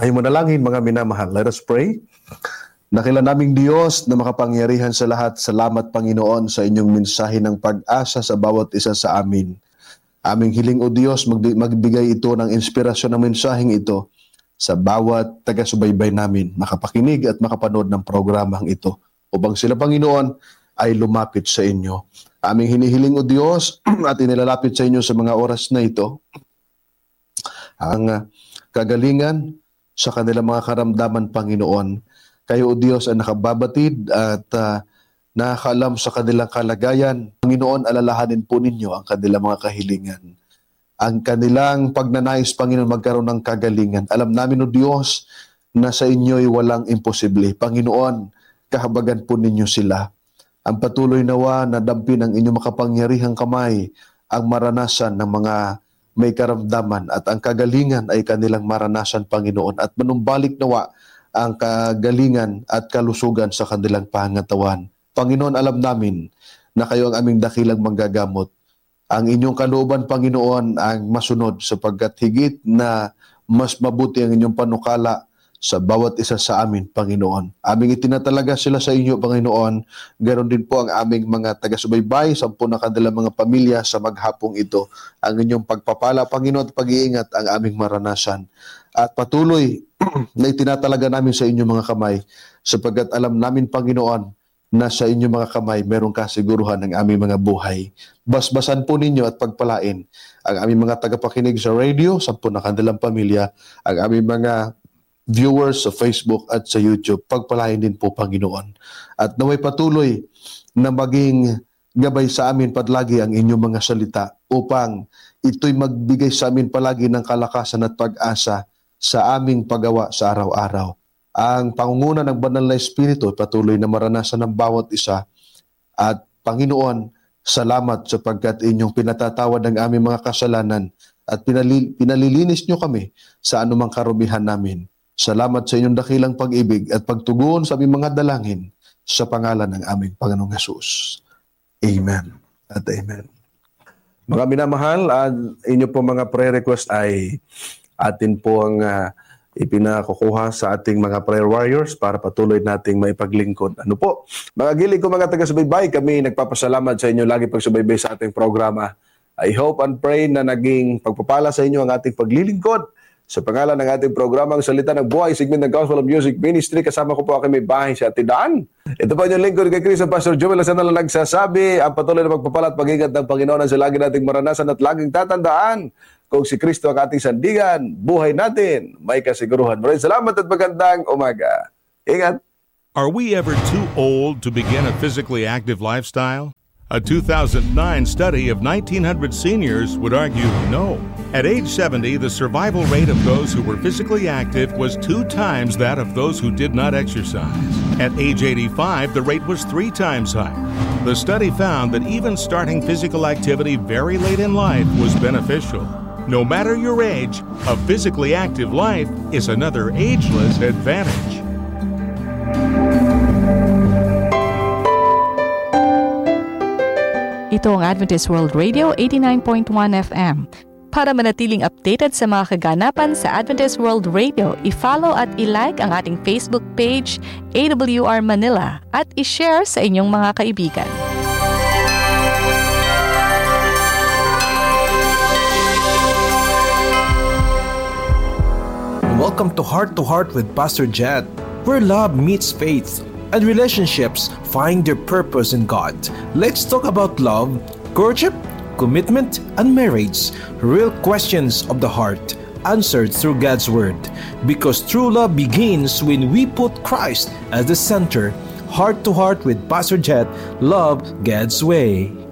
Ay manalangin mga minamahal. Let us pray. Dakila naming Diyos na makapangyarihan sa lahat, salamat Panginoon sa inyong mensahe ng pag-asa sa bawat isa sa amin. Aming hiling o Diyos, magbigay ito ng inspirasyon ng mensaheng ito sa bawat taga-subaybay namin, makapakinig at makapanood ng programang ito upang sila Panginoon ay lumapit sa inyo. Aming hinihiling o Diyos at inilalapit sa inyo sa mga oras na ito ang kagalingan sa kanilang mga karamdaman, Panginoon. Kayo, O Diyos, ay nakababatid at nakakaalam sa kanilang kalagayan. Panginoon, alalahanin po ninyo ang kanilang mga kahilingan. Ang kanilang pagnanais, Panginoon, magkaroon ng kagalingan. Alam namin, O Diyos, na sa inyo'y walang imposible. Panginoon, kahabagan po ninyo sila. Ang patuloy nawa na dampin ang inyong makapangyarihang kamay ang maranasan ng mga may karamdaman at ang kagalingan ay kanilang maranasan, Panginoon, at manumbalik nawa ang kagalingan at kalusugan sa kanilang pangangatawan. Panginoon, alam namin na kayo ang aming dakilang manggagamot. Ang inyong kalooban, Panginoon, ang masunod sapagkat higit na mas mabuti ang inyong panukala sa bawat isa sa amin, Panginoon. Aming itinatalaga sila sa inyo, Panginoon. Ganon din po ang aming mga taga-subaybay, 10 na kanilang mga pamilya sa maghapong ito. Ang inyong pagpapala, Panginoon, at pag-iingat ang aming maranasan. At patuloy na itinatalaga namin sa inyong mga kamay, sapagkat alam namin, Panginoon, na sa inyong mga kamay merong kasiguruhan ng aming mga buhay. Basbasan po ninyo at pagpalain ang aming mga tagapakinig sa radio, 10 na kanilang pamilya, ang aming mga viewers sa Facebook at sa YouTube. Pagpalain din po, Panginoon. At naway patuloy na maging gabay sa amin palagi ang inyong mga salita upang ito'y magbigay sa amin palagi ng kalakasan at pag-asa sa aming paggawa sa araw-araw. Ang pangunguna ng Banal na Espiritu patuloy na maranasan ng bawat isa. At Panginoon, salamat sapagkat inyong pinatatawad ang aming mga kasalanan at pinalilinis nyo kami sa anumang karumihan namin. Salamat sa inyong dakilang pag-ibig at pagtugon sa aming mga dalangin sa pangalan ng aming Panginoong Hesus. Amen at amen. Mga minamahal, inyo po mga prayer request ay atin po ang ipinakukuha sa ating mga prayer warriors para patuloy nating maipaglingkod. Ano po? Mga gilig ko, mga taga-subaybay, kami nagpapasalamat sa inyo lagi pagsubaybay sa ating programa. I hope and pray na naging pagpapala sa inyo ang ating paglilingkod. Sa pangalan ng ating programang Salita ng Buhay, segment ng Gospel of Music Ministry, kasama ko po aking may bahay sa Atidaan. Ito po yung lingkod kay Chris, ang Pastor Joel Lasana na nagsasabi, ang patuloy na magpapala at pag-ingat ng Panginoon ang sa lagi nating maranasan at laging tatandaan. Kung si Kristo ang ating sandigan, buhay natin, may kasiguruhan. Maraming salamat at magandang umaga. Ingat! Are we ever too old to begin a physically active lifestyle? A 2009 study of 1,900 seniors would argue no. At age 70, the survival rate of those who were physically active was 2 times that of those who did not exercise. At age 85, the rate was 3 times higher. The study found that even starting physical activity very late in life was beneficial. No matter your age, a physically active life is another ageless advantage. Ito ang Adventist World Radio 89.1 FM. Para manatiling updated sa mga kaganapan sa Adventist World Radio, i-follow at i-like ang ating Facebook page, AWR Manila, at i-share sa inyong mga kaibigan. Welcome to Heart with Pastor Jet, where love meets faith and relationships find their purpose in God. Let's talk about love, courtship, commitment, and marriage. Real questions of the heart, answered through God's Word. Because true love begins when we put Christ as the center. Heart with Pastor Jet, love God's way.